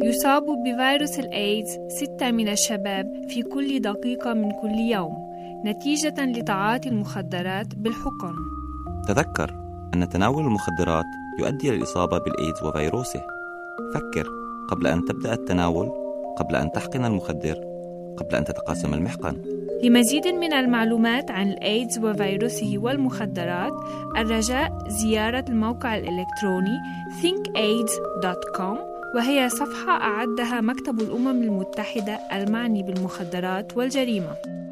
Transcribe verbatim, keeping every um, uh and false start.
يصاب بفيروس الإيدز ستة من الشباب في كل دقيقة من كل يوم نتيجة لتعاطي المخدرات بالحقن. تذكر أن تناول المخدرات يؤدي للإصابة بالإيدز وفيروسه. فكر قبل أن تبدأ التناول، قبل أن تحقن المخدر، قبل أن تتقاسم المحقن. لمزيد من المعلومات عن الإيدز وفيروسه والمخدرات، الرجاء زيارة الموقع الإلكتروني think aids دوت كوم، وهي صفحة أعدها مكتب الأمم المتحدة المعني بالمخدرات والجريمة.